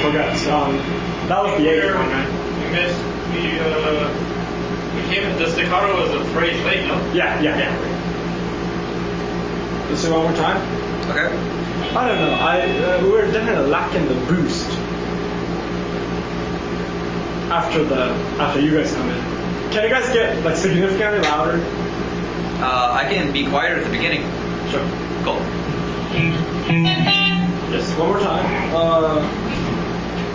forgot. That was the 8th one, right? We missed. We came in. The staccato was a phrase late, no? Yeah. Let's do it one more time. Okay. I don't know. We were definitely lacking the boost after you guys come in. Can you guys get like significantly louder? I can be quieter at the beginning. Sure. Cool. Yes. One more time.